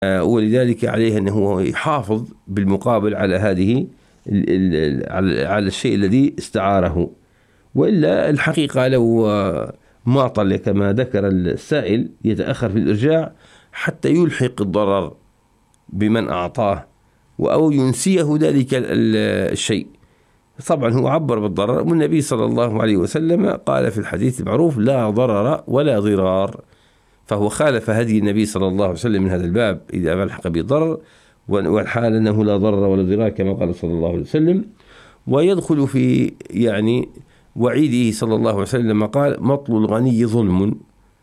ولذلك عليه أنه يحافظ بالمقابل على هذه على الشيء الذي استعاره. وإلا الحقيقة لو ماطل كما ذكر السائل يتأخر في الإرجاع حتى يلحق الضرر بمن أعطاه أو ينسيه ذلك الشيء. طبعا هو عبر بالضرر، والنبي صلى الله عليه وسلم قال في الحديث المعروف: لا ضرر ولا ضرار. فهو خالف هدي النبي صلى الله عليه وسلم من هذا الباب إذا ألحق بالضرر، والحال أنه لا ضرر ولا ضرار كما قال صلى الله عليه وسلم. ويدخل في وعيده صلى الله عليه وسلم قال: مطل الغني ظلم.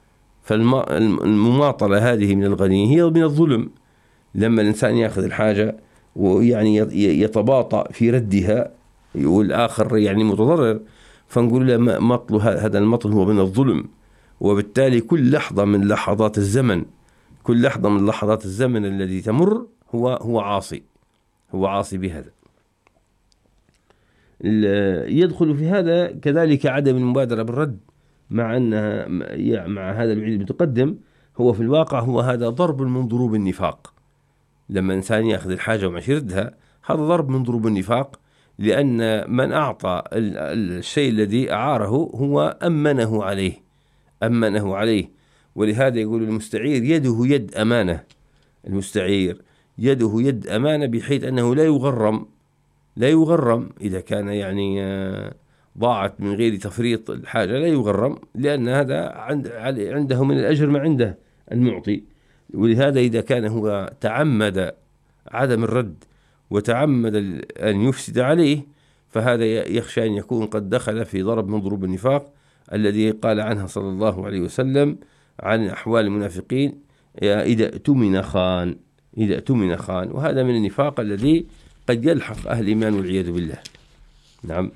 فالمماطلة هذه من الغني هي من الظلم، لما الإنسان يأخذ الحاجة يتباطأ في ردها والآخر متضرر، فنقول له مطل، هذا المطل هو من الظلم. وبالتالي كل لحظة من لحظات الزمن الذي تمر هو عاصي بهذا. يدخل في هذا كذلك عدم المبادرة بالرد، مع هذا الوعيد المتقدم. هو في الواقع هذا ضرب من ضروب النفاق. لما إنسان يأخذ الحاجة وما يردها، هذا ضرب من ضروب النفاق، لأن من أعطى الشيء الذي أعاره هو أمنه عليه. ولهذا يقول المستعير يده يد أمانة. المستعير يده يد أمانة، بحيث أنه لا يغرم إذا كان ضاعت من غير تفريط الحاجة، لا يغرم، لأن هذا عنده من الأجر ما عنده المعطي. ولهذا إذا كان هو تعمد عدم الرد وتعمد أن يفسد عليه، فهذا يخشى أن يكون قد دخل في ضرب من ضروب النفاق الذي قال عنها صلى الله عليه وسلم عن أحوال المنافقين: إذا اؤتمن خان. وهذا من النفاق الذي قد يلحق أهل الإيمان والعياذ بالله. نعم.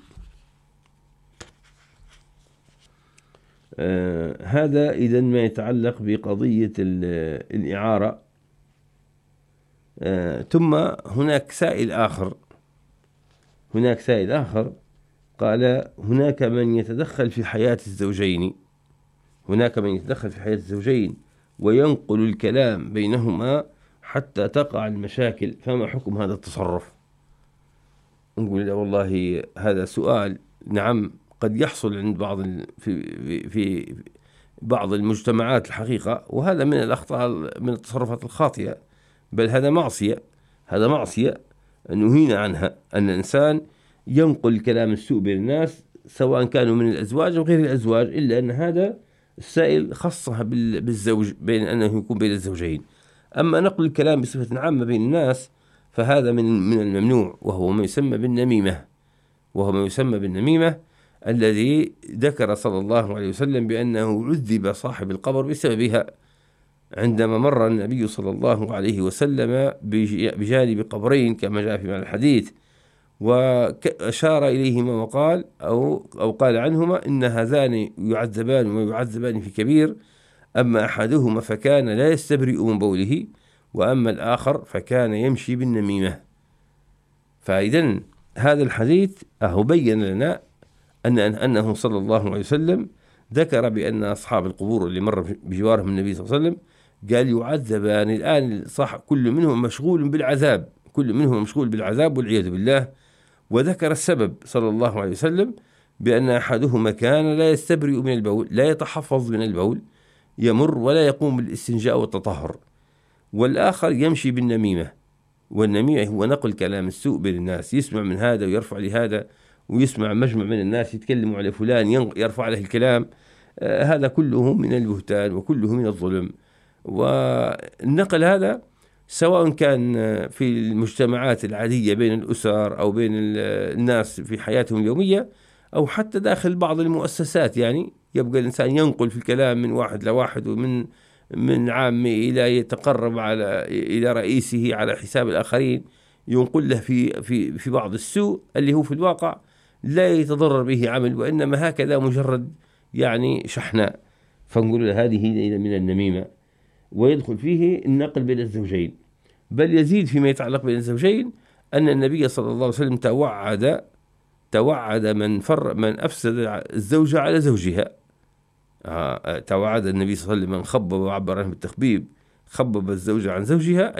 هذا إذن ما يتعلق بقضية الإعارة. ثم هناك سائل آخر قال: هناك من يتدخل في حياة الزوجين وينقل الكلام بينهما حتى تقع المشاكل، فما حكم هذا التصرف؟ نقول له والله هذا سؤال نعم قد يحصل عند في بعض المجتمعات الحقيقة، وهذا من الأخطاء، من التصرفات الخاطئة، بل هذا معصية نهينا عنها، أن الإنسان ينقل كلام السوء بين الناس سواء كانوا من الأزواج أو غير الأزواج، إلا أن هذا السائل خصها بالزوج، بين أنه يكون بين الزوجين. أما نقل الكلام بصفة عامة بين الناس فهذا من الممنوع، وهو ما يسمى بالنميمة، الذي ذكر صلى الله عليه وسلم بأنه عذب صاحب القبر بسببها، عندما مر النبي صلى الله عليه وسلم بجانب قبرين كما جاء في الحديث، وأشار إليهما وقال أو قال عنهما: إن هذان يعذبان ويعذبان في كبير، أما أحدهما فكان لا يستبرئ من بوله، وأما الآخر فكان يمشي بالنميمة. فإذن هذا الحديث بين لنا أنه صلى الله عليه وسلم ذكر بأن أصحاب القبور اللي مر بجوارهم النبي صلى الله عليه وسلم قال يعذبان الآن، صح، كل منهم مشغول بالعذاب والعياذ بالله. وذكر السبب صلى الله عليه وسلم بأن أحدهما كان لا يستبرئ من البول، لا يتحفظ من البول، يمر ولا يقوم بالاستنجاء والتطهر، والآخر يمشي بالنميمة. والنميمة هو نقل كلام السوء بين الناس، يسمع من هذا ويرفع لهذا، ويسمع مجمع من الناس يتكلموا على فلان يرفع له الكلام. هذا كله من البهتان وكله من الظلم. والنقل هذا سواء كان في المجتمعات العادية بين الأسر أو بين الناس في حياتهم اليومية، أو حتى داخل بعض المؤسسات، يبقى الإنسان ينقل في الكلام من واحد لواحد، ومن عامه إلى يتقرب إلى رئيسه على حساب الآخرين، ينقل له في بعض السوء اللي هو في الواقع لا يتضرر به عمل، وإنما هكذا مجرد شحناء. فنقول له هذه من النميمة. ويدخل فيه النقل بين الزوجين، بل يزيد فيما يتعلق بين الزوجين أن النبي صلى الله عليه وسلم توعد من أفسد الزوجة على زوجها. توعد النبي صلى الله عليه وسلم من خبب وعبر عنه بالتخبيب، خبب الزوجة عن زوجها